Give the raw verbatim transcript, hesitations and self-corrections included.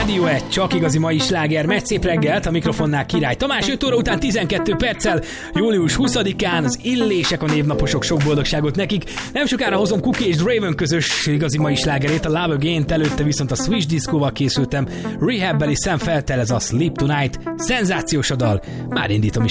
Rádió egy, csak igazi mai sláger, megy szép reggelt, a mikrofonnál Király Tamás, öt óra után tizenkettő perccel, július huszadikán az Illések, a névnaposok, sok boldogságot nekik. Nem sokára hozom Cookie és Draven közös igazi mai slágerét, a Love Again-t, előtte viszont a Switch Disco-val készültem, Rehab-beli Sam Feltel, ez a Sleep Tonight, szenzációs a dal, már indítom is.